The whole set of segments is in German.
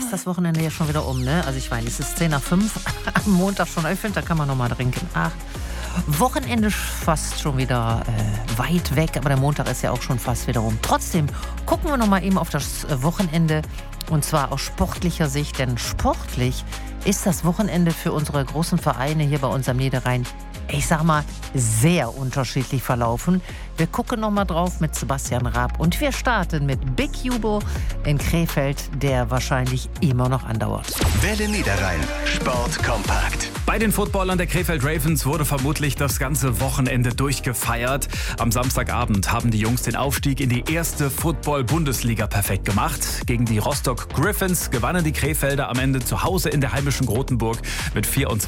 ist das Wochenende ja schon wieder um, ne? Also ich meine, es ist 10:05 am Montag schon öffnet, da kann man noch mal trinken. Ach, Wochenende fast schon wieder weit weg, aber der Montag ist ja auch schon fast wieder rum. Trotzdem gucken wir noch mal eben auf das Wochenende und zwar aus sportlicher Sicht, denn sportlich ist das Wochenende für unsere großen Vereine hier bei uns am Niederrhein, ich sag mal, sehr unterschiedlich verlaufen. Wir gucken noch mal drauf mit Sebastian Raab und wir starten mit Big Jubo in Krefeld, der wahrscheinlich immer noch andauert. Welle Niederrhein, Sport kompakt. Bei den Footballern der Krefeld Ravens wurde vermutlich das ganze Wochenende durchgefeiert. Am Samstagabend haben die Jungs den Aufstieg in die erste Football-Bundesliga perfekt gemacht. Gegen die Rostock Griffins gewannen die Krefelder am Ende zu Hause in der heimischen Grotenburg mit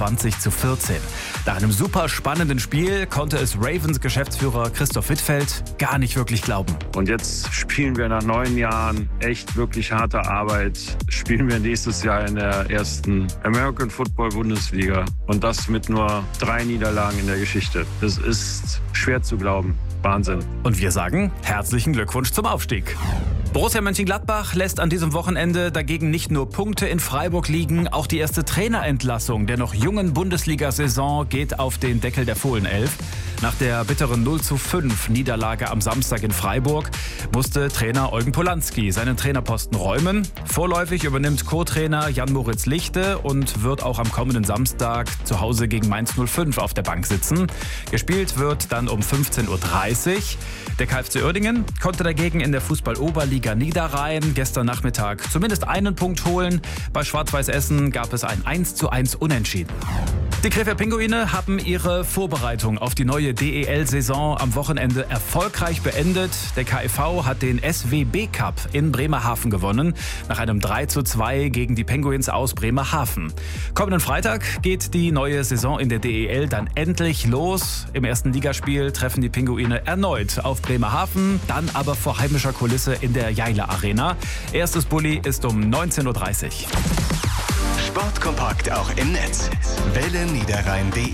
24:14. Nach einem super spannenden Spiel konnte es Ravens-Geschäftsführer Christoph Wittfeld gar nicht wirklich glauben. Und jetzt spielen wir nach 9 Jahren echt wirklich harter Arbeit, spielen wir nächstes Jahr in der ersten American Football Bundesliga. Und das mit nur 3 Niederlagen in der Geschichte. Das ist schwer zu glauben. Wahnsinn. Und wir sagen herzlichen Glückwunsch zum Aufstieg. Borussia Mönchengladbach lässt an diesem Wochenende dagegen nicht nur Punkte in Freiburg liegen, auch die erste Trainerentlassung der noch jungen Bundesliga-Saison geht auf den Deckel der Fohlenelf. Nach der bitteren 0:5 Niederlage am Samstag in Freiburg musste Trainer Eugen Polanski seinen Trainerposten räumen. Vorläufig übernimmt Co-Trainer Jan-Moritz Lichte und wird auch am kommenden Samstag zu Hause gegen Mainz 05 auf der Bank sitzen. Gespielt wird dann um 15:30 Uhr. Der KfC Uerdingen konnte dagegen in der Fußball-Oberliga Niederrhein gestern Nachmittag zumindest einen Punkt holen. Bei Schwarz-Weiß Essen gab es ein 1:1 Unentschieden. Die Krefeld Pinguine haben ihre Vorbereitung auf die neue DEL-Saison am Wochenende erfolgreich beendet. Der KIV hat den SWB Cup in Bremerhaven gewonnen, nach einem 3:2 gegen die Penguins aus Bremerhaven. Kommenden Freitag geht die neue Saison in der DEL dann endlich los. Im ersten Ligaspiel treffen die Pinguine erneut auf Bremerhaven, dann aber vor heimischer Kulisse in der Jaila Arena. Erstes Bulli ist um 19:30 Uhr. Sport kompakt auch im Netz. Welle Niederrhein.de